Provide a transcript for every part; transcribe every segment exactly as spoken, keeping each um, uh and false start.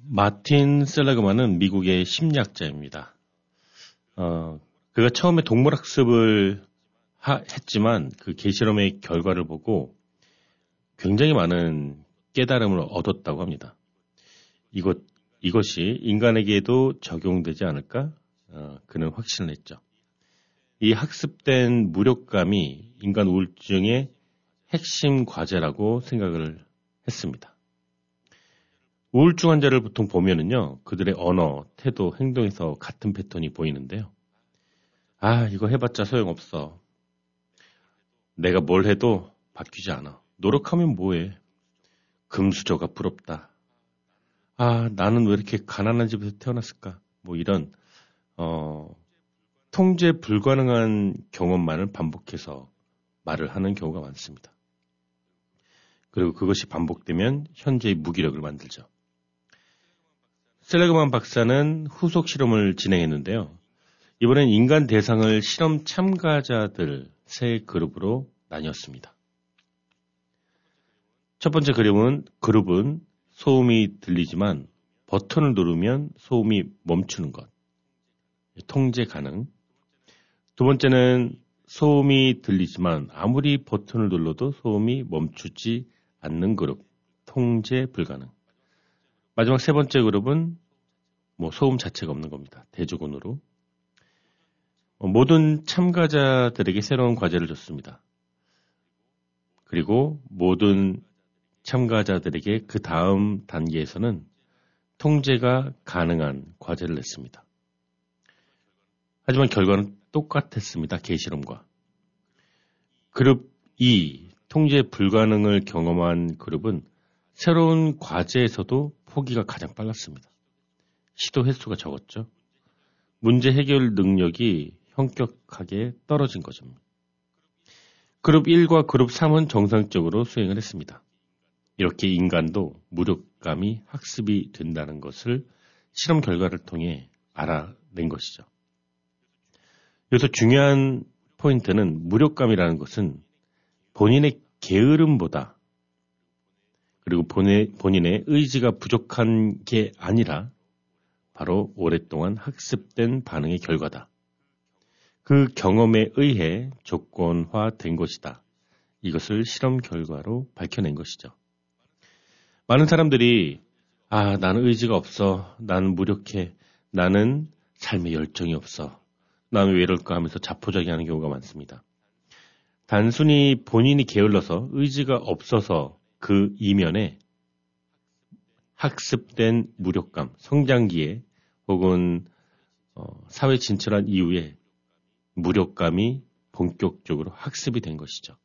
마틴 셀레그만은 미국의 심리학자입니다. 어, 그가 처음에 동물학습을 하, 했지만 그 개실험의 결과를 보고 굉장히 많은 깨달음을 얻었다고 합니다. 이것, 이것이 인간에게도 적용되지 않을까? 어, 그는 확신을 했죠. 이 학습된 무력감이 인간 우울증의 핵심 과제라고 생각을 했습니다. 우울증 환자를 보통 보면은요, 그들의 언어, 태도, 행동에서 같은 패턴이 보이는데요. 아, 이거 해봤자 소용없어. 내가 뭘 해도 바뀌지 않아. 노력하면 뭐해. 금수저가 부럽다. 아, 나는 왜 이렇게 가난한 집에서 태어났을까? 뭐 이런 어, 통제 불가능한 경험만을 반복해서 말을 하는 경우가 많습니다. 그리고 그것이 반복되면 현재의 무기력을 만들죠. 셀레그만 박사는 후속 실험을 진행했는데요. 이번엔 인간 대상을 실험 참가자들 세 그룹으로 나뉘었습니다. 첫 번째 그룹은, 그룹은 소음이 들리지만 버튼을 누르면 소음이 멈추는 것, 통제 가능. 두 번째는 소음이 들리지만 아무리 버튼을 눌러도 소음이 멈추지 않는 그룹, 통제 불가능. 마지막 세 번째 그룹은 뭐 소음 자체가 없는 겁니다. 대조군으로. 모든 참가자들에게 새로운 과제를 줬습니다. 그리고 모든 참가자들에게 그 다음 단계에서는 통제가 가능한 과제를 냈습니다. 하지만 결과는 똑같았습니다. 개실험과. 그룹 이, 통제 불가능을 경험한 그룹은 새로운 과제에서도 포기가 가장 빨랐습니다. 시도 횟수가 적었죠. 문제 해결 능력이 현격하게 떨어진 거죠. 그룹 일과 그룹 삼은 정상적으로 수행을 했습니다. 이렇게 인간도 무력감이 학습이 된다는 것을 실험 결과를 통해 알아낸 것이죠. 여기서 중요한 포인트는 무력감이라는 것은 본인의 게으름보다 그리고 본의, 본인의 의지가 부족한 게 아니라 바로 오랫동안 학습된 반응의 결과다. 그 경험에 의해 조건화된 것이다. 이것을 실험 결과로 밝혀낸 것이죠. 많은 사람들이 아, 나는 의지가 없어. 나는 무력해. 나는 삶에 열정이 없어. 나는 왜 이럴까 하면서 자포자기하는 경우가 많습니다. 단순히 본인이 게을러서 의지가 없어서 그 이면에 학습된 무력감, 성장기에 혹은 어, 사회 진출한 이후에 무력감이 본격적으로 학습이 된 것이죠.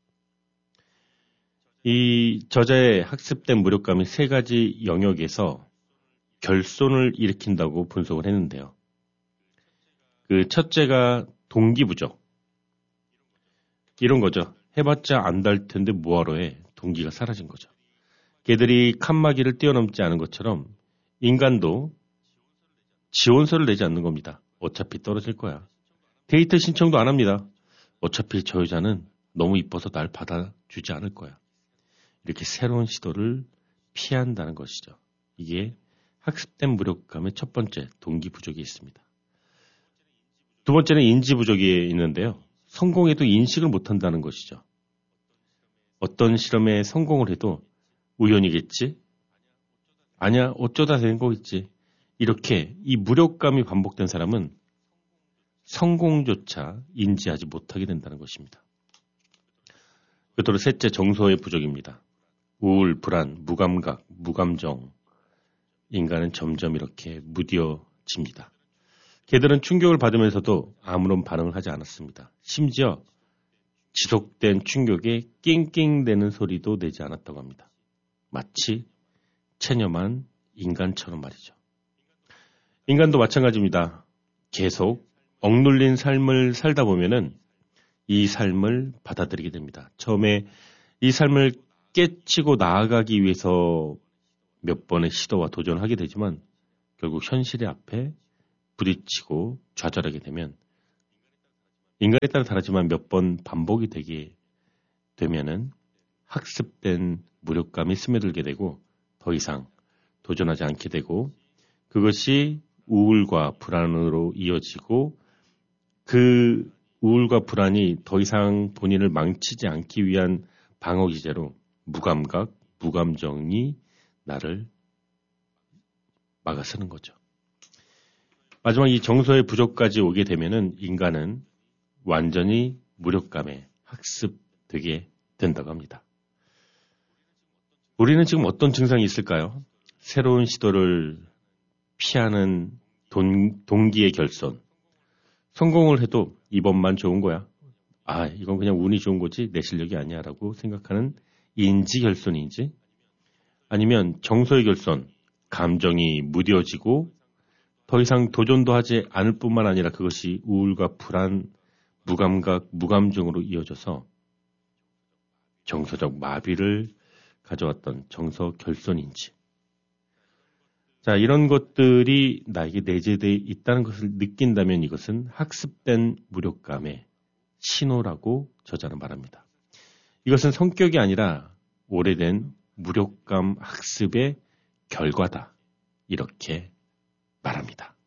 이 저자의 학습된 무력감이 세 가지 영역에서 결손을 일으킨다고 분석을 했는데요. 그 첫째가 동기 부족. 이런 거죠. 해봤자 안 달 텐데 뭐하러 해. 동기가 사라진 거죠. 개들이 칸막이를 뛰어넘지 않은 것처럼 인간도 지원서를 내지 않는 겁니다. 어차피 떨어질 거야. 데이트 신청도 안 합니다. 어차피 저 여자는 너무 이뻐서 날 받아주지 않을 거야. 이렇게 새로운 시도를 피한다는 것이죠. 이게 학습된 무력감의 첫 번째 동기 부족이 있습니다. 두 번째는 인지 부족이 있는데요. 성공해도 인식을 못한다는 것이죠. 어떤 실험에 성공을 해도 우연이겠지? 아니야, 어쩌다 된 거겠지. 이렇게 이 무력감이 반복된 사람은 성공조차 인지하지 못하게 된다는 것입니다. 끝으로 셋째, 정서의 부족입니다. 우울, 불안, 무감각, 무감정. 인간은 점점 이렇게 무뎌집니다. 개들은 충격을 받으면서도 아무런 반응을 하지 않았습니다. 심지어 지속된 충격에 낑낑대는 소리도 내지 않았다고 합니다. 마치 체념한 인간처럼 말이죠. 인간도 마찬가지입니다. 계속 억눌린 삶을 살다 보면은 이 삶을 받아들이게 됩니다. 처음에 이 삶을 깨치고 나아가기 위해서 몇 번의 시도와 도전을 하게 되지만 결국 현실의 앞에 부딪히고 좌절하게 되면 인간에 따라 다르지만 몇 번 반복이 되게 되면은 학습된 무력감이 스며들게 되고 더 이상 도전하지 않게 되고 그것이 우울과 불안으로 이어지고 그 우울과 불안이 더 이상 본인을 망치지 않기 위한 방어 기제로 무감각, 무감정이 나를 막아서는 거죠. 마지막 이 정서의 부족까지 오게 되면은 인간은 완전히 무력감에 학습되게 된다고 합니다. 우리는 지금 어떤 증상이 있을까요? 새로운 시도를 피하는 동, 동기의 결손. 성공을 해도 이번만 좋은 거야. 아, 이건 그냥 운이 좋은 거지 내 실력이 아니야 라고 생각하는 인지 결손인지, 아니면 정서의 결손, 감정이 무뎌지고 더 이상 도전도 하지 않을 뿐만 아니라 그것이 우울과 불안, 무감각, 무감정으로 이어져서 정서적 마비를 가져왔던 정서 결손인지. 자, 이런 것들이 나에게 내재되어 있다는 것을 느낀다면 이것은 학습된 무력감의 신호라고 저자는 말합니다. 이것은 성격이 아니라 오래된 무력감 학습의 결과다. 이렇게 말합니다.